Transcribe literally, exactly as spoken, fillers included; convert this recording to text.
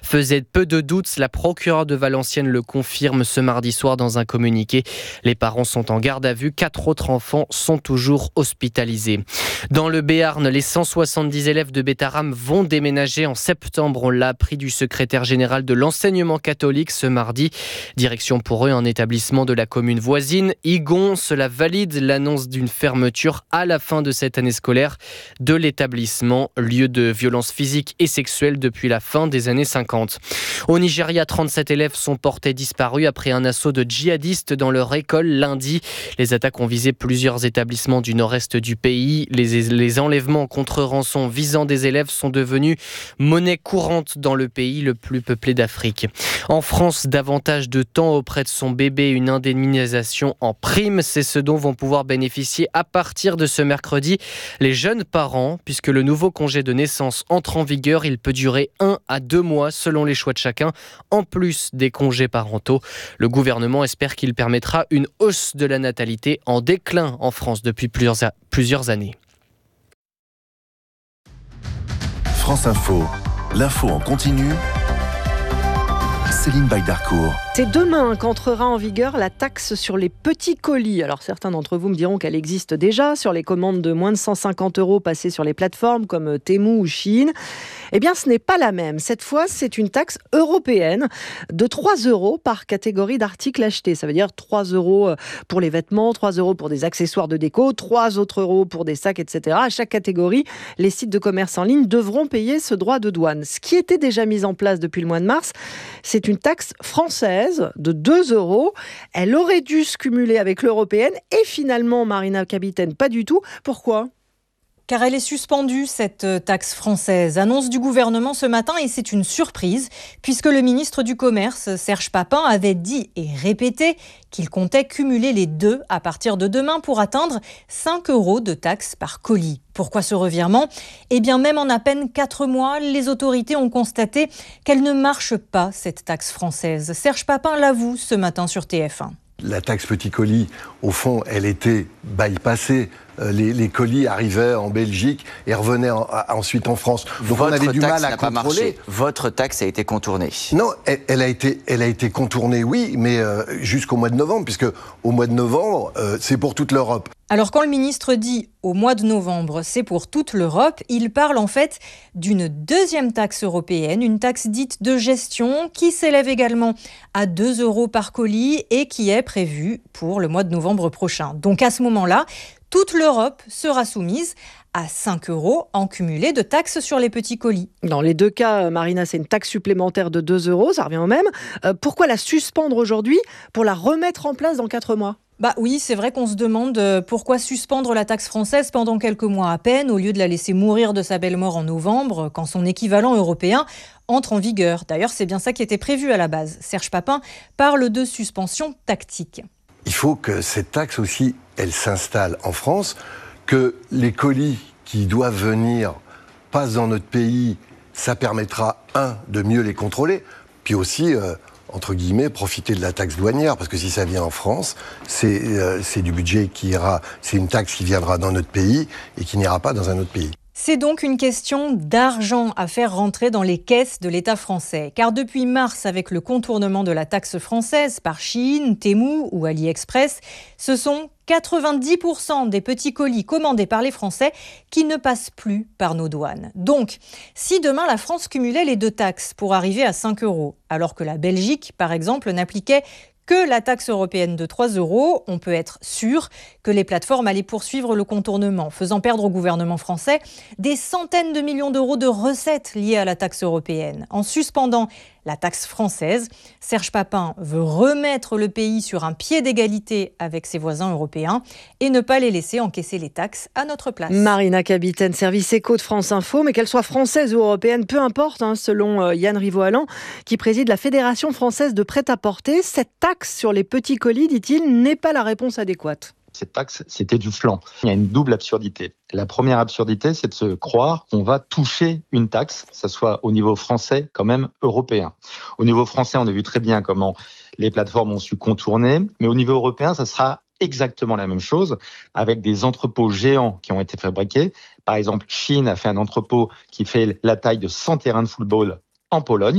faisait peu de doutes. La procureure de Valenciennes le confirme ce mardi soir dans un communiqué. Les parents sont en garde à vue. Quatre autres enfants sont toujours hospitalisés. Dans le Béarn, les cent soixante-dix élèves de Bétaram vont déménager en septembre. On l'a appris du secrétaire général de l'enseignement catholique ce mardi. Direction pour eux un établissement de la commune voisine, Igon. Cela valide l'annonce d'une fermeture à la fin de cette année scolaire de l'établissement, lieu de violences physiques et sexuelles depuis la fin des années cinquante. Au Nigeria, trente-sept élèves sont portés disparus après un assaut de djihadistes dans leur école lundi. Les attaques ont visé plusieurs établissements du nord-est du pays. Les, les enlèvements contre rançon visant des élèves sont devenus monnaie courante dans le pays le plus peuplé d'Afrique. En France, davantage de temps auprès de son bébé, une indemnisation en prime, c'est ce dont vont pouvoir bénéficier à partir de ce mercredi les jeunes parents, puisque le nouveau congé de naissance entre en vigueur. Il peut durer un à deux mois selon les choix de chacun, en plus des congés parentaux. Le gouvernement espère qu'il permettra une hausse de la natalité en déclin en France depuis plusieurs, a- plusieurs années. France Info, l'info en continu. Céline Baïdarcourt. C'est demain qu'entrera en vigueur la taxe sur les petits colis. Alors certains d'entre vous me diront qu'elle existe déjà sur les commandes de moins de cent cinquante euros passées sur les plateformes comme Temu ou Shein. Eh bien, ce n'est pas la même. Cette fois, c'est une taxe européenne de trois euros par catégorie d'articles achetés. Ça veut dire trois euros pour les vêtements, trois euros pour des accessoires de déco, trois autres euros pour des sacs, et cetera. À chaque catégorie, les sites de commerce en ligne devront payer ce droit de douane. Ce qui était déjà mis en place depuis le mois de mars, c'est une taxe française de deux euros. Elle aurait dû se cumuler avec l'européenne et finalement, Marina Capitaine, pas du tout. Pourquoi ? Car elle est suspendue, cette taxe française. Annonce du gouvernement ce matin et c'est une surprise puisque le ministre du Commerce, Serge Papin, avait dit et répété qu'il comptait cumuler les deux à partir de demain pour atteindre cinq euros de taxe par colis. Pourquoi ce revirement ? Eh bien, même en à peine quatre mois, les autorités ont constaté qu'elle ne marche pas, cette taxe française. Serge Papin l'avoue ce matin sur T F un. La taxe petit colis, au fond, elle était bypassée. Les, les colis arrivaient en Belgique et revenaient en, ensuite en France. Donc Votre on avait du mal à contrôler. Votre taxe a été contournée. Non, elle, elle, a, été, elle a été contournée, oui, mais euh, jusqu'au mois de novembre, puisque au mois de novembre, euh, c'est pour toute l'Europe. Alors quand le ministre dit au mois de novembre, c'est pour toute l'Europe, il parle en fait d'une deuxième taxe européenne, une taxe dite de gestion qui s'élève également à deux euros par colis et qui est prévue pour le mois de novembre prochain. Donc à ce moment-là, toute l'Europe sera soumise à cinq euros en cumulé de taxes sur les petits colis. Dans les deux cas, Marina, c'est une taxe supplémentaire de deux euros, ça revient au même. Euh, pourquoi la suspendre aujourd'hui pour la remettre en place dans quatre mois ? Bah oui, c'est vrai qu'on se demande pourquoi suspendre la taxe française pendant quelques mois à peine, au lieu de la laisser mourir de sa belle mort en novembre, quand son équivalent européen entre en vigueur. D'ailleurs, c'est bien ça qui était prévu à la base. Serge Papin parle de suspension tactique. Il faut que cette taxe aussi, elle s'installe en France, que les colis qui doivent venir passent dans notre pays, ça permettra, un, de mieux les contrôler, puis aussi, euh, entre guillemets, profiter de la taxe douanière, parce que si ça vient en France, c'est, euh, c'est du budget qui ira, c'est une taxe qui viendra dans notre pays et qui n'ira pas dans un autre pays. C'est donc une question d'argent à faire rentrer dans les caisses de l'État français. Car depuis mars, avec le contournement de la taxe française par Shein, Temu ou AliExpress, ce sont quatre-vingt-dix pour cent des petits colis commandés par les Français qui ne passent plus par nos douanes. Donc, si demain la France cumulait les deux taxes pour arriver à cinq euros, alors que la Belgique, par exemple, n'appliquait que la taxe européenne de trois euros, on peut être sûr que les plateformes allaient poursuivre le contournement, faisant perdre au gouvernement français des centaines de millions d'euros de recettes liées à la taxe européenne. En suspendant la taxe française, Serge Papin veut remettre le pays sur un pied d'égalité avec ses voisins européens et ne pas les laisser encaisser les taxes à notre place. Marina Capitaine, service éco de France Info, mais qu'elle soit française ou européenne, peu importe, hein, selon euh, Yann Rivoalan, qui préside la Fédération française de prêt-à-porter, cette taxe sur les petits colis, dit-il, n'est pas la réponse adéquate. Cette taxe, c'était du flan. Il y a une double absurdité. La première absurdité, c'est de se croire qu'on va toucher une taxe, que ce soit au niveau français, quand même européen. Au niveau français, on a vu très bien comment les plateformes ont su contourner, mais au niveau européen, ça sera exactement la même chose, avec des entrepôts géants qui ont été fabriqués. Par exemple, Shein a fait un entrepôt qui fait la taille de cent terrains de football en Pologne.